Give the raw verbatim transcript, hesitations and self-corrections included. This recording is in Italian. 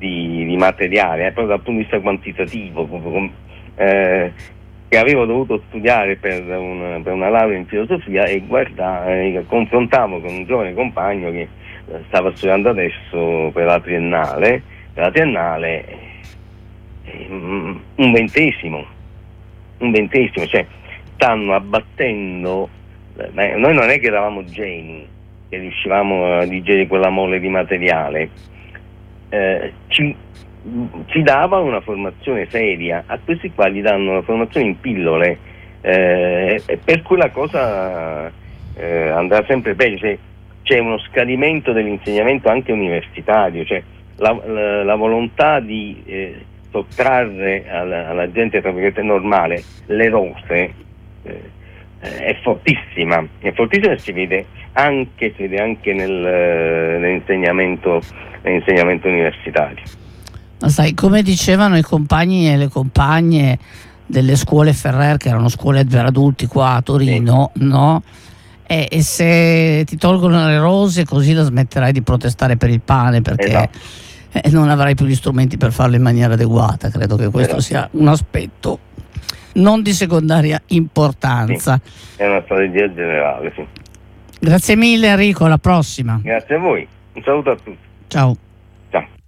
di, di materiale, eh, proprio dal punto di vista quantitativo, proprio, eh, che avevo dovuto studiare per, un, per una laurea in filosofia, e guardare, eh, confrontavo con un giovane compagno che stava studiando adesso per la triennale, per la triennale eh, un ventesimo, un ventesimo, cioè stanno abbattendo, eh, noi non è che eravamo geni, che riuscivamo a digerire quella mole di materiale, eh, ci, ci dava una formazione seria, a questi qua gli danno una formazione in pillole, eh, per cui la cosa eh, andrà sempre peggio, cioè, c'è uno scadimento dell'insegnamento anche universitario, cioè la, la, la volontà di eh, sottrarre alla, alla gente tra virgolette normale le rose eh, è fortissima, è fortissima e si vede anche, si vede anche nel, nell'insegnamento, nell'insegnamento universitario. Ma sai, come dicevano i compagni e le compagne delle scuole Ferrer, che erano scuole per adulti qua a Torino, sì. no? E, e se ti tolgono le rose, così la smetterai di protestare per il pane, perché esatto. eh, non avrai più gli strumenti per farlo in maniera adeguata. Credo che questo esatto. sia un aspetto non di secondaria importanza. Sì, è una strategia generale, sì. Grazie mille Enrico, alla prossima. Grazie a voi, un saluto a tutti. Ciao.